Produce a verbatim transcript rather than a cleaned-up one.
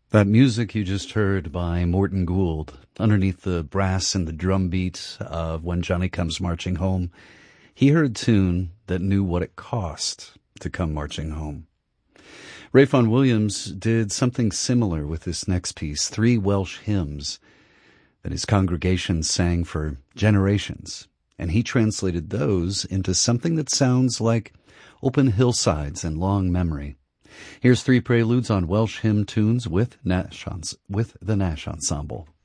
That music you just heard by Morton Gould, underneath the brass and the drum beat of When Johnny Comes Marching Home, he heard a tune that knew what it cost to come marching home. Ralph Vaughan Williams did something similar with this next piece, three Welsh hymns that his congregation sang for generations, and he translated those into something that sounds like open hillsides and long memory. Here's three preludes on Welsh hymn tunes with Nash, with the Nash Ensemble.